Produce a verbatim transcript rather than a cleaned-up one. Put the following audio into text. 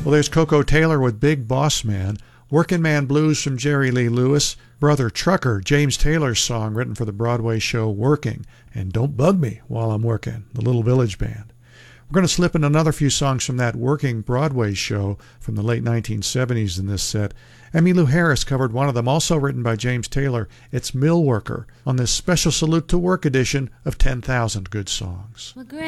Well, there's Coco Taylor with Big Boss Man, Working Man Blues from Jerry Lee Lewis, Brother Trucker, James Taylor's song written for the Broadway show Working, and Don't Bug Me While I'm Working, the Little Village Band. We're going to slip in another few songs from that Working Broadway show from the late nineteen seventies in this set. Emmylou Harris covered one of them, also written by James Taylor. It's Mill Worker, on this special Salute to Work edition of ten thousand Good Songs.